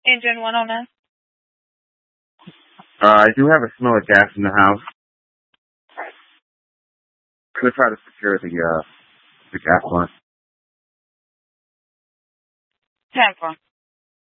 Engine 109. I do have a smell of gas in the house. I'm gonna try to secure the gas line. 10-4.